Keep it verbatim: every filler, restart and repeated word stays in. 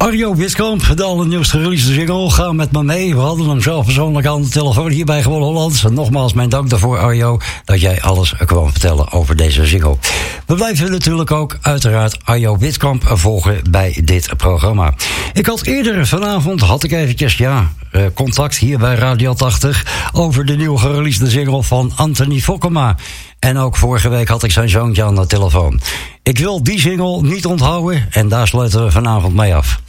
Arjo Witkamp, de allernieuwste release single. Ga met me mee. We hadden hem zelf persoonlijk aan de telefoon hier bij Gewoon Hollands. En nogmaals mijn dank daarvoor, Arjo, dat jij alles kwam vertellen over deze single. We blijven natuurlijk ook uiteraard Arjo Witkamp volgen bij dit programma. Ik had eerder vanavond, had ik eventjes, ja, uh, contact hier bij Radio tachtig over de nieuw gereleasede single van Anthony Fokkema. En ook vorige week had ik zijn zoontje aan de telefoon. Ik wil die single niet onthouden en daar sluiten we vanavond mee af.